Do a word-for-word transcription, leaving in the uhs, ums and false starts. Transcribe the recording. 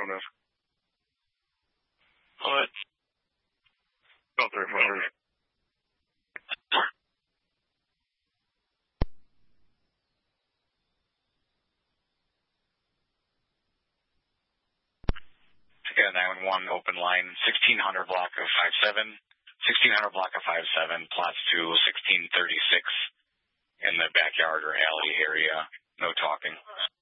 on this. What? Oh, there, well, there's... Yeah, nine one one, open line, sixteen hundred block of five seven, sixteen hundred block of five seven, plots to sixteen thirty-six in the backyard or alley area. No talking.